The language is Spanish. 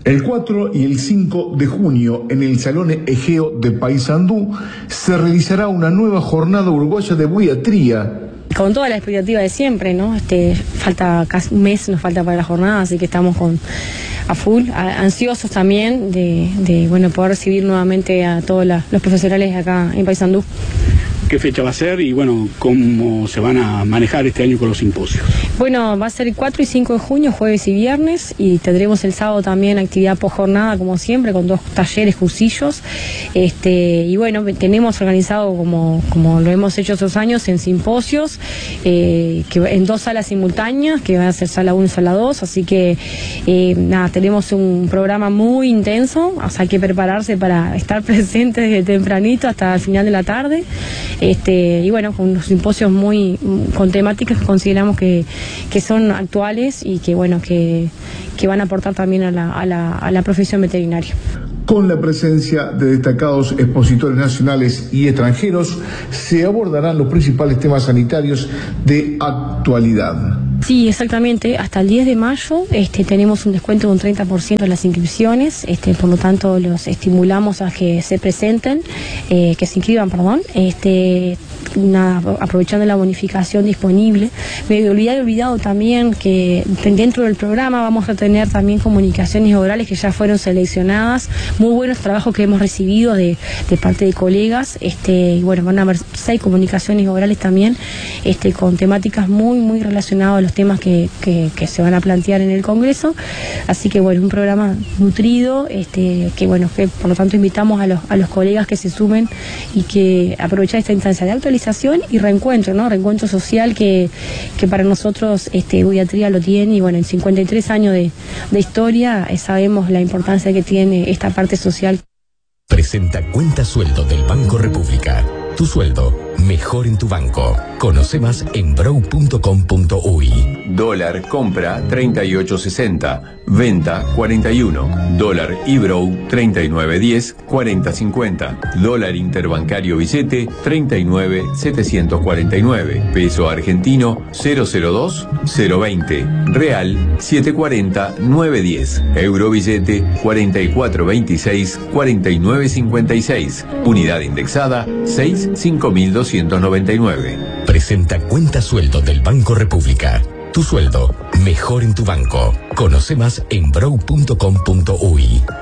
El 4 y el 5 de junio, en el Salón Egeo de Paysandú, se realizará una nueva jornada uruguaya de buiatría. Con toda la expectativa de siempre, ¿no? Falta casi un mes, nos falta para la jornada, así que estamos a full, ansiosos también de poder recibir nuevamente a todos los profesionales acá en Paysandú. ¿Qué fecha va a ser y cómo se van a manejar este año con los simposios? Bueno, va a ser el 4 y 5 de junio, jueves y viernes, y tendremos el sábado también actividad posjornada, como siempre, con 2 talleres, cursillos. Tenemos organizado, como lo hemos hecho esos años, en simposios, que en 2 salas simultáneas, que van a ser sala 1 y sala 2, así que tenemos un programa muy intenso, o sea, hay que prepararse para estar presentes desde tempranito hasta el final de la tarde. Con unos simposios con temáticas que consideramos que son actuales y que van a aportar también a la profesión veterinaria. Con la presencia de destacados expositores nacionales y extranjeros, se abordarán los principales temas sanitarios de actualidad. Sí, exactamente. Hasta el 10 de mayo tenemos un descuento de un 30% en las inscripciones, por lo tanto los estimulamos a que se presenten, que se inscriban, aprovechando la bonificación disponible. Me había olvidado también que dentro del programa vamos a tener también comunicaciones orales que ya fueron seleccionadas, muy buenos trabajos que hemos recibido de parte de colegas, van a haber 6 comunicaciones orales también, con temáticas muy relacionadas a los temas que se van a plantear en el Congreso, así que un programa nutrido, que por lo tanto invitamos a los colegas que se sumen y que aprovechen esta instancia de actualización y reencuentro, ¿no? Reencuentro social que para nosotros Buiatría lo tiene, y en 53 años de historia sabemos la importancia que tiene esta parte social. Presenta Cuenta Sueldo del Banco República. Tu sueldo mejor en tu banco. Conoce más en brow.com.uy. Dólar compra 38.60, venta 41. Dólar eBrow 39.10, 40.50. Dólar interbancario billete 39.749. Peso argentino 002 020. Real 740 910. Euro billete 44.26, 49.56. Unidad indexada 5.299. Presenta Cuenta Sueldo del Banco República. Tu sueldo mejor en tu banco. Conoce más en brow.com.uy.